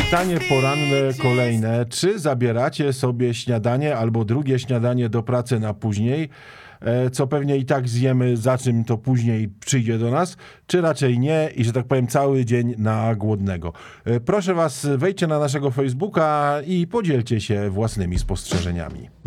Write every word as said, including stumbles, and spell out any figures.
Pytanie poranne kolejne. Czy zabieracie sobie śniadanie albo drugie śniadanie do pracy na później, co pewnie i tak zjemy, za czym to później przyjdzie do nas, czy raczej nie i, że tak powiem, cały dzień na głodnego? Proszę was, wejdźcie na naszego Facebooka i podzielcie się własnymi spostrzeżeniami.